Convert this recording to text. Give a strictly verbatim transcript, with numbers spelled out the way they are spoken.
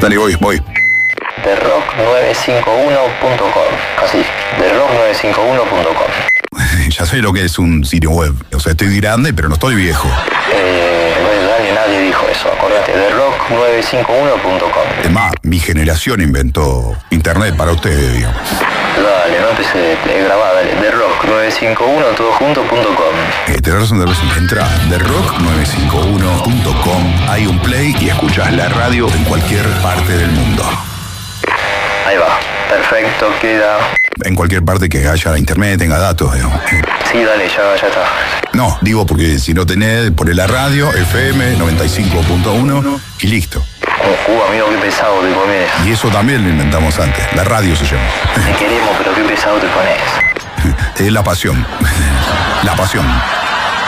Dale, voy, voy. The rock nueve cinco uno punto com. Así, the rock nueve cinco uno punto com. Ya sé lo que es un sitio web. O sea, estoy grande, pero no estoy viejo. Eh, bueno, nadie, nadie dijo eso, acordate, the rock nueve cinco uno punto com. Es más, mi generación inventó internet para ustedes, digamos. Dale, no empecé a grabar, dale, the rock nueve cinco uno todo junto punto com. Eh, tenés razón, tenés razón. Entra a the rock nueve cinco uno punto com, hay un play y escuchás la radio en cualquier parte del mundo. Ahí va, perfecto, queda. En cualquier parte que haya internet, tenga datos, digamos. Sí, dale, ya, ya está. No, digo porque si no tenés, poné la radio, F M noventa y cinco punto uno y listo. Uh, amigo, qué pesado te pones. Y eso también lo inventamos antes. La radio se llama. Te queremos, pero qué pesado te pones. Es la pasión. La pasión.